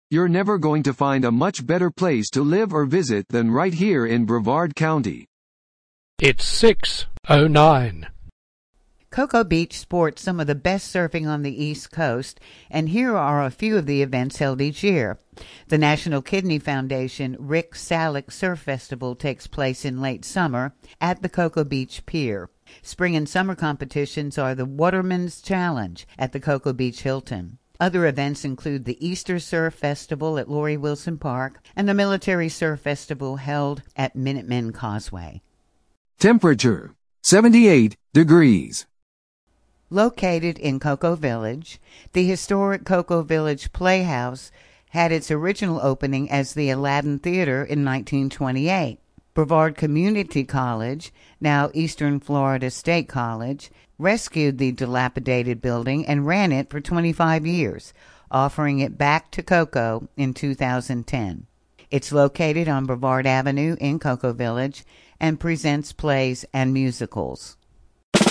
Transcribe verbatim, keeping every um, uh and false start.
You're never going to find a much better place to live or visit than right here in Brevard County. It's six oh nine. Cocoa Beach sports some of the best surfing on the East Coast, and here are a few of the events held each year. The National Kidney Foundation Rick Salick Surf Festival takes place in late summer at the Cocoa Beach Pier. Spring and summer competitions are the Waterman's Challenge at the Cocoa Beach Hilton. Other events include the Easter Surf Festival at Laurie Wilson Park and the Military Surf Festival held at Minutemen Causeway. Temperature, seventy-eight degrees. Located in Cocoa Village, the historic Cocoa Village Playhouse had its original opening as the Aladdin Theater in nineteen twenty-eight. Brevard Community College, now Eastern Florida State College, rescued the dilapidated building and ran it for twenty-five years, offering it back to Cocoa in two thousand ten. It's located on Brevard Avenue in Cocoa Village and presents plays and musicals.